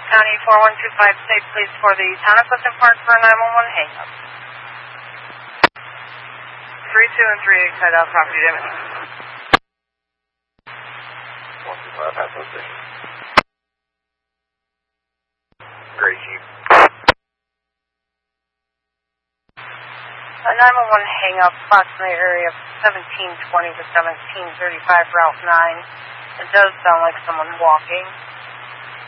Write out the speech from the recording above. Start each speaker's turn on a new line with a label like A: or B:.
A: County 4125, state police for the town of Clifton Park for a 911 hang-up.
B: 32 and 38 side out property damage.
C: 125, half station. Gray Jeep.
A: A 911 hang-up, approximately area of 1720 to 1735 Route 9. It does sound like someone walking.